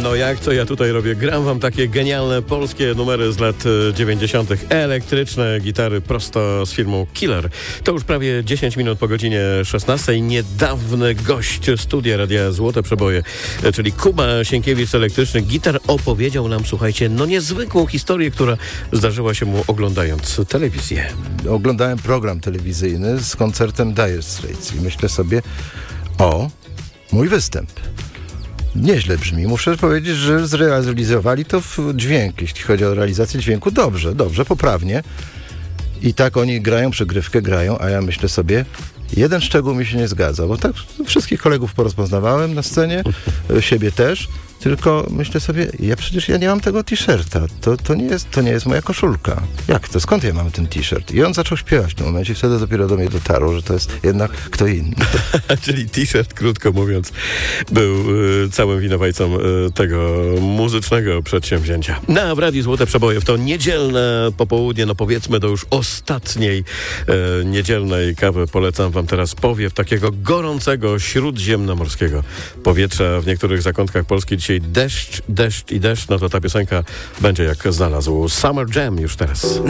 No jak co ja tutaj robię? Gram wam takie genialne polskie numery z lat 90. Elektryczne gitary prosto z firmą Killer. To już prawie 10 minut po godzinie 16. Niedawny gość studia Radia Złote Przeboje, czyli Kuba Sienkiewicz z Elektrycznych Gitar, opowiedział nam, słuchajcie, niezwykłą historię, która zdarzyła się mu oglądając telewizję. Oglądałem program telewizyjny z koncertem Dire Straits i myślę sobie, mój występ. Nieźle brzmi. Muszę powiedzieć, że zrealizowali to w dźwięk. Jeśli chodzi o realizację dźwięku, dobrze, poprawnie. I tak oni grają, przygrywkę grają, a ja myślę sobie, jeden szczegół mi się nie zgadza, bo tak wszystkich kolegów porozpoznawałem na scenie, siebie też, tylko myślę sobie, przecież ja nie mam tego t-shirta, to nie jest moja koszulka. Jak to? Skąd ja mam ten t-shirt? I on zaczął śpiewać w tym momencie, wtedy dopiero do mnie dotarło, że to jest jednak kto inny. Czyli t-shirt, krótko mówiąc, był całym winowajcą tego muzycznego przedsięwzięcia. W Radiu Złote Przeboje w to niedzielne popołudnie, powiedzmy do już ostatniej niedzielnej kawy, polecam wam teraz powiew takiego gorącego, śródziemnomorskiego powietrza w niektórych zakątkach Polski. Dzisiaj deszcz, no to ta piosenka będzie jak znalazł. Summer Jam już teraz.